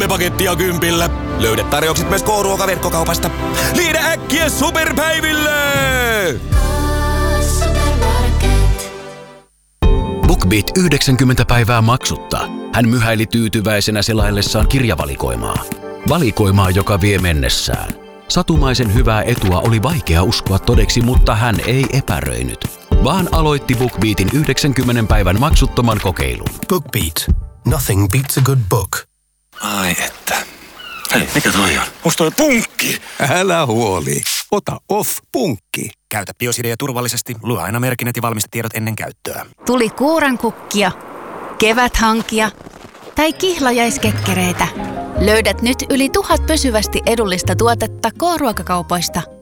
pakettia 10. Löydät tarjoukset myös K-ruokaverkkokaupasta. Liidä äkkiä superpäiville! BookBeat 90 päivää maksutta. Hän myhäili tyytyväisenä selaillessaan kirjavalikoimaa. Valikoimaa, joka vie mennessään. Satumaisen hyvää etua oli vaikea uskoa todeksi, mutta hän ei epäröinyt, vaan aloitti BookBeatin 90 päivän maksuttoman kokeilun. BookBeat. Nothing beats a good book. Ai että. Hei, mikä toi on? Onks toi punkki? Älä huoli. Ota Off-punkki. Käytä BioSidea turvallisesti. Lue aina merkinnät ja valmistetiedot ennen käyttöä. Tuli kuurankukkia, keväthankia tai kihlajaiskekkereitä. Löydät nyt yli 1000 pysyvästi edullista tuotetta K-ruokakaupoista.